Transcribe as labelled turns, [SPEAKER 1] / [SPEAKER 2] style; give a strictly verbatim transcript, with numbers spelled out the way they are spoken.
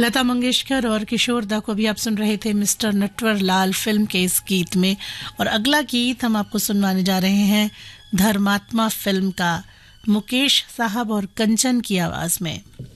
[SPEAKER 1] लता मंगेशकर और किशोर दा को भी आप सुन रहे थे मिस्टर नटवर लाल फिल्म के इस गीत में। और अगला गीत हम आपको सुनवाने जा रहे हैं धर्मात्मा फिल्म का, मुकेश साहब और कंचन की आवाज में।